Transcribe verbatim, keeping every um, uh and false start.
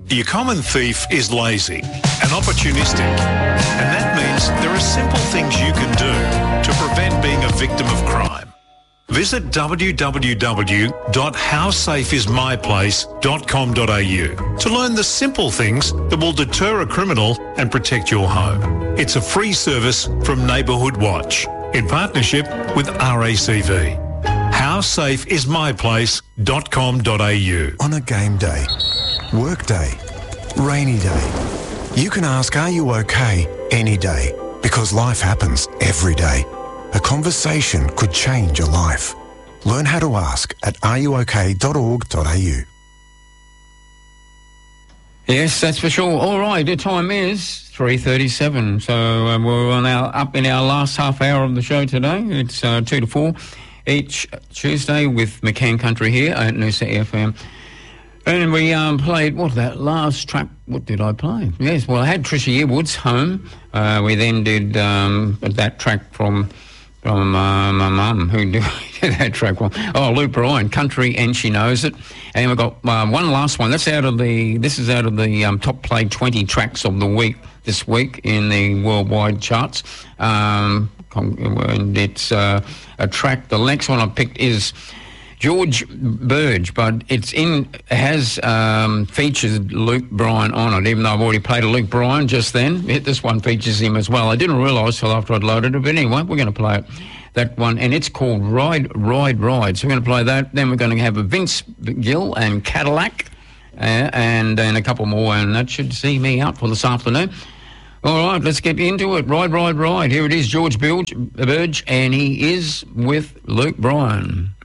Your common thief is lazy and opportunistic, and that means there are simple things you can do to prevent being a victim of crime. Visit w w w dot how safe is my place dot com dot a u to learn the simple things that will deter a criminal and protect your home. It's a free service from Neighbourhood Watch in partnership with R A C V. how safe is my place dot com dot a u. On a game day, work day, rainy day, you can ask, are you okay, any day, because life happens every day. A conversation could change your life. Learn how to ask at are you okay dot org dot a u. Yes, that's for sure. All right, the time is three thirty-seven, so uh, we're on our, up in our last half hour of the show today. It's uh, two to four each Tuesday with McCann Country here at Noosa F M. And we um, played, what, that last track, what did I play? Yes, well, I had Trisha Yearwood's Home. Uh, we then did um, that track from... From uh, my mum, who did that track from. Oh, Luke Bryan, Country, and She Knows It. And we've got uh, one last one. That's out of the. This is out of the um, top played twenty tracks of the week this week in the worldwide charts. Um, and it's uh, a track. The next one I picked is George Burge, but it's in has um, features Luke Bryan on it. Even though I've already played a Luke Bryan just then, this one features him as well. I didn't realise till after I'd loaded it, but anyway, we're going to play it. That one, and it's called Ride, Ride, Ride. So we're going to play that. Then we're going to have a Vince Gill and Cadillac, uh, and then a couple more, and that should see me out for this afternoon. All right, let's get into it. Ride, Ride, Ride. Here it is, George Burge, and he is with Luke Bryan.